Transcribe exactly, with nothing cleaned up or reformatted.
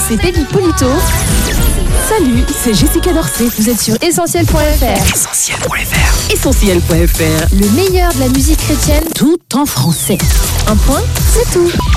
c'est Baby Polito. Salut, c'est Jessica Dorset. Vous êtes sur essentiel point f r. essentiel point f r. essentiel point f r. Le meilleur de la musique chrétienne, tout en français. Un point, c'est tout.